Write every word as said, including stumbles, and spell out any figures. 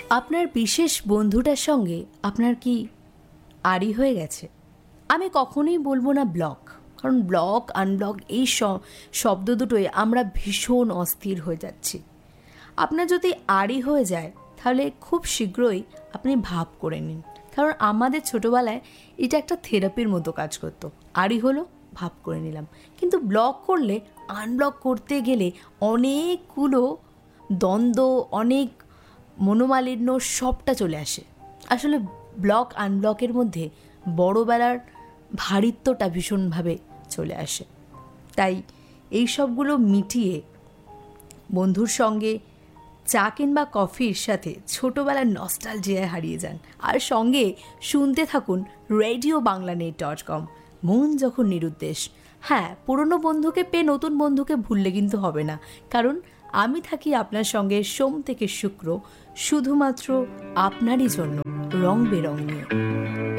আপনার বিশেষ বন্ধুটার সঙ্গে আপনার কি আড়ি হয়ে গেছে? আমি কখনোই বলবো না ব্লক, কারণ ব্লক আনব্লক এই শব্দ দুটোই আমরা ভীষণ অস্থির হয়ে যাচ্ছি। আপনার যদি আড়ি হয়ে যায় তাহলে খুব শীঘ্রই আপনি ভাব করে নিন, কারণ আমাদের ছোটোবেলায় এটা একটা থেরাপির মতো কাজ করতো। আড়ি হলো, ভাব করে নিলাম। কিন্তু ব্লক করলে, আনব্লক করতে গেলে অনেকগুলো দ্বন্দ্ব, অনেক মনোমালিন্য সবটা চলে আসে। আসলে ব্লক আনব্লকের মধ্যে বড়োবেলার ভারিত্বটা ভীষণভাবে চলে আসে। তাই এই সবগুলো মিটিয়ে বন্ধুর সঙ্গে চা কিংবা কফির সাথে ছোটোবেলার নস্টালজিয়ায় হারিয়ে যান, আর সঙ্গে শুনতে থাকুন radio Bangla net dot com, মন যখন নিরুদ্দেশ। হ্যাঁ, পুরনো বন্ধুকে পেয়ে নতুন বন্ধুকে ভুললে কিন্তু হবে না, কারণ আমি থাকি আপনার সঙ্গে সোম থেকে শুক্র, শুধুমাত্র আপনারই জন্য রং বেরং নিয়ে।